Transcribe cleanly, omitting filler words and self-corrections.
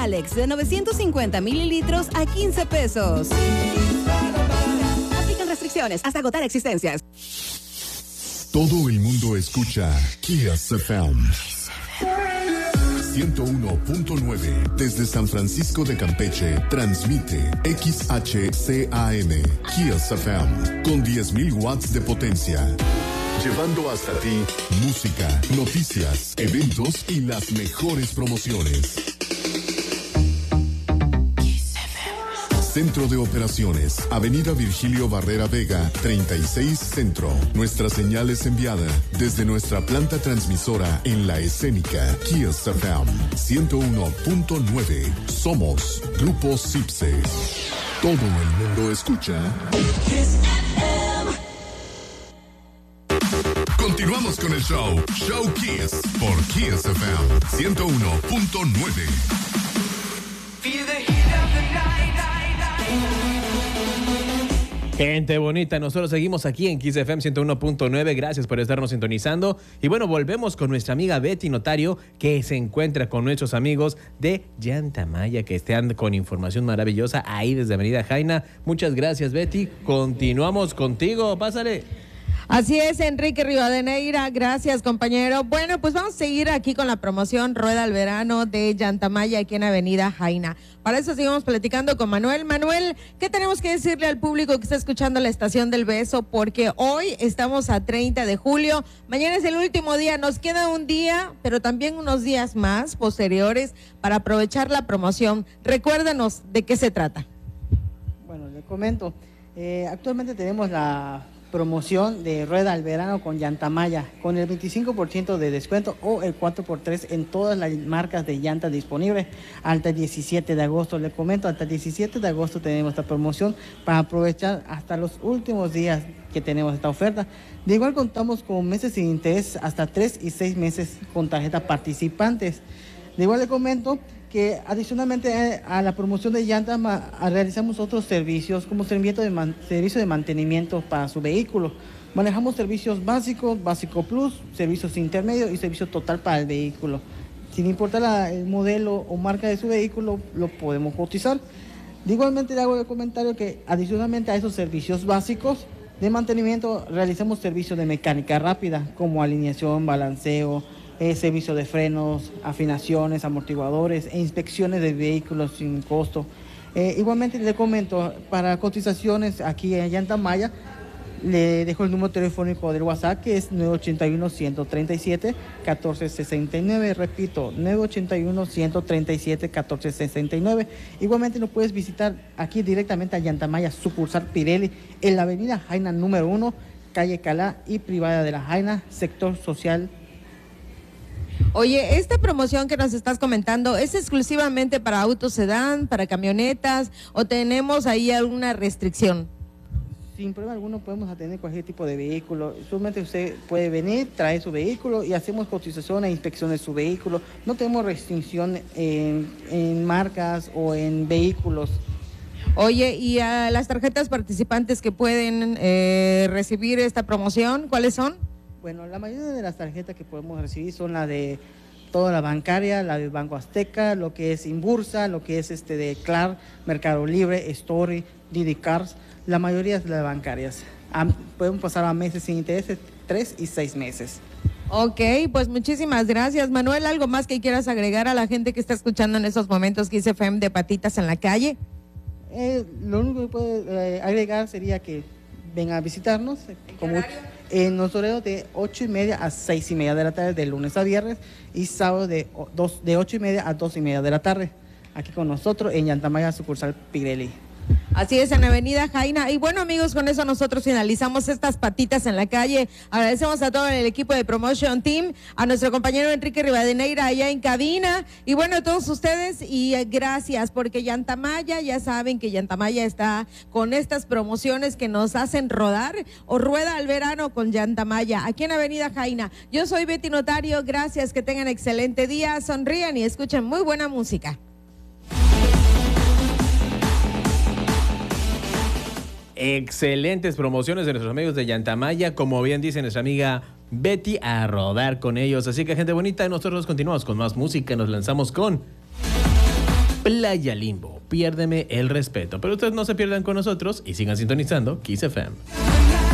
Alex de 950 mililitros a 15 pesos. Aplican restricciones hasta agotar existencias. Todo el mundo escucha Kiss FM 101.9 desde San Francisco de Campeche. Transmite XHCAM Kiss FM con 10.000 watts de potencia. Llevando hasta ti música, noticias, eventos y las mejores promociones. Centro de Operaciones, Avenida Virgilio Barrera Vega, 36 Centro. Nuestra señal es enviada desde nuestra planta transmisora en La Escénica, Kiss FM 101.9. Somos Grupo Cipse. Todo el mundo escucha Kiss FM. Continuamos con el show Kiss por Kiss FM 101.9. Gente bonita, nosotros seguimos aquí en Kiss FM 101.9. Gracias por estarnos sintonizando. Y bueno, volvemos con nuestra amiga Betty Notario, que se encuentra con nuestros amigos de Yantamaya, que están con información maravillosa ahí desde Avenida Jaina. Muchas gracias, Betty. Continuamos contigo. Pásale. Así es, Enrique Rivadeneira, gracias, compañero. Bueno, pues vamos a seguir aquí con la promoción Rueda al Verano de Yantamaya aquí en Avenida Jaina. Para eso seguimos platicando con Manuel. Manuel, ¿qué tenemos que decirle al público que está escuchando la Estación del Beso? Porque hoy estamos a 30 de julio, mañana es el último día, nos queda un día, pero también unos días más posteriores para aprovechar la promoción. Recuérdanos de qué se trata. Bueno, le comento, actualmente tenemos la promoción de Rueda al Verano con Yantamaya, con el 25% de descuento o el 4x3 en todas las marcas de llantas disponibles hasta el 17 de agosto. Le comento, hasta el 17 de agosto tenemos esta promoción para aprovechar hasta los últimos días que tenemos esta oferta. De igual contamos con meses sin interés hasta 3 y 6 meses con tarjetas participantes. De igual le comento que adicionalmente a la promoción de llantas realizamos otros servicios como servicio de mantenimiento para su vehículo. Manejamos servicios básicos, básico plus, servicios intermedios y servicio total para el vehículo. Sin importar el modelo o marca de su vehículo, lo podemos cotizar. Igualmente le hago el comentario que adicionalmente a esos servicios básicos de mantenimiento realizamos servicios de mecánica rápida como alineación, balanceo, servicio de frenos, afinaciones, amortiguadores e inspecciones de vehículos sin costo. Igualmente le comento, para cotizaciones aquí en Yantamaya, le dejo el número telefónico del WhatsApp, que es 981-137-1469. Repito, 981-137-1469. Igualmente lo puedes visitar aquí directamente a Yantamaya, sucursal Pirelli, en la avenida Jaina número 1, calle Calá y privada de la Jaina, sector social. Oye, esta promoción que nos estás comentando, ¿es exclusivamente para autos sedán, para camionetas, o tenemos ahí alguna restricción? Sin problema alguno podemos atender cualquier tipo de vehículo. Solamente usted puede venir, traer su vehículo y hacemos cotización e inspección de su vehículo. No tenemos restricción en marcas o en vehículos. Oye, ¿y a las tarjetas participantes que pueden recibir esta promoción, cuáles son? Bueno, la mayoría de las tarjetas que podemos recibir son la de toda la bancaria, la del Banco Azteca, lo que es Inbursa, lo que es de Clar, Mercado Libre, Story, Didi Cars. La mayoría es de las bancarias. Podemos pasar a meses sin interés, 3 y 6 meses. Ok, pues muchísimas gracias. Manuel, ¿algo más que quieras agregar a la gente que está escuchando en esos momentos Kiss FM de Patitas en la Calle? Lo único que puedo agregar sería que vengan a visitarnos en los horarios de 8:30 a 6:30 de la tarde, de lunes a viernes, y sábado de 8:30 a 2:30 de la tarde, aquí con nosotros en Yantamaya, sucursal Pirelli. Así es, en Avenida Jaina. Y bueno, amigos, con eso nosotros finalizamos estas Patitas en la Calle. Agradecemos a todo el equipo de Promotion Team, a nuestro compañero Enrique Rivadeneira allá en cabina, y bueno, a todos ustedes, y gracias, porque Yantamaya, ya saben que Yantamaya está con estas promociones que nos hacen rodar, o rueda al verano con Yantamaya, aquí en Avenida Jaina. Yo soy Betty Notario, gracias, que tengan excelente día, sonrían y escuchen muy buena música. Excelentes promociones de nuestros amigos de Yantamaya, como bien dice nuestra amiga Betty, a rodar con ellos. Así que, gente bonita, nosotros continuamos con más música, nos lanzamos con Playa Limbo, piérdeme el respeto. Pero ustedes no se pierdan con nosotros y sigan sintonizando Kiss FM.